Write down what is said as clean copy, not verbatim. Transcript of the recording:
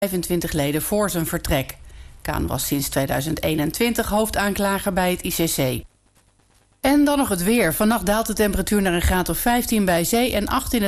25 leden voor zijn vertrek. Kaan was sinds 2021 hoofdaanklager bij het ICC. En dan nog het weer. Vannacht daalt de temperatuur naar een graad of 15 bij zee en 8 in het